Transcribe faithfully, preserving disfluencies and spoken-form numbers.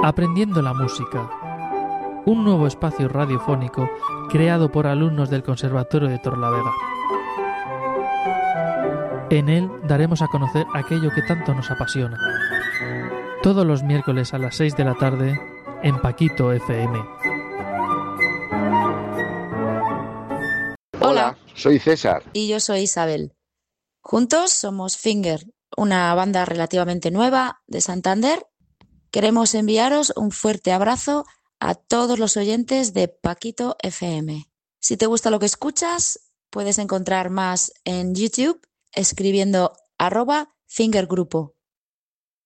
Aprendiendo la música, un nuevo espacio radiofónico creado por alumnos del Conservatorio de Torrelavega. En él daremos a conocer aquello que tanto nos apasiona. Todos los miércoles a las seis de la tarde en Paquito F M. Hola, soy César. Y yo soy Isabel. Juntos somos Finger, una banda relativamente nueva de Santander. Queremos enviaros un fuerte abrazo a todos los oyentes de Paquito F M. Si te gusta lo que escuchas, puedes encontrar más en YouTube escribiendo arroba fingergrupo.